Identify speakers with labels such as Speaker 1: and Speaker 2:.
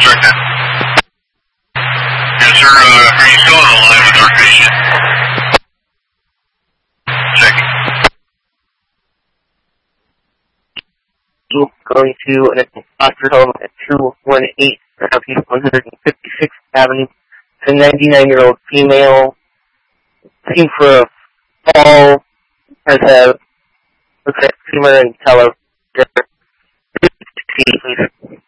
Speaker 1: Check that. Yes, sir. Are you still on the line with our patient? Check.
Speaker 2: Going to an foster home at 218 Southeast 156th Avenue. It's a 99-year-old female looking for a fall, has a looks like tumor and tele. Please.